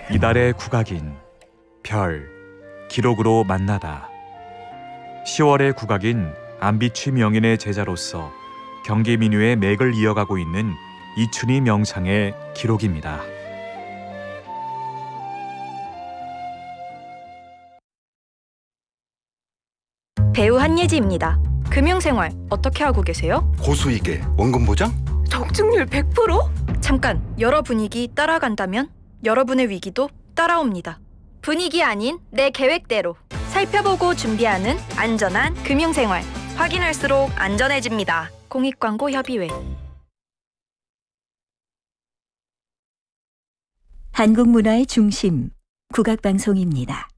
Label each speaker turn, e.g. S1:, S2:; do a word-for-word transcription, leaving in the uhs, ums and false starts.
S1: 이달의 국악인 별 기록으로 만나다. 시월의 국악인 안비취 명인의 제자로서 경기 민요의 맥을 이어가고 있는 이춘희 명창의 기록입니다.
S2: 배우 한예지입니다. 금융생활 어떻게 하고 계세요?
S3: 고수익에 원금 보장?
S2: 적중률 백 퍼센트? 잠깐, 여러 분위기 따라간다면 여러분의 위기도 따라옵니다. 분위기 아닌 내 계획대로 살펴보고 준비하는 안전한 금융생활. 확인할수록 안전해집니다. 공익광고협의회.
S4: 한국 문화의 중심, 국악방송입니다.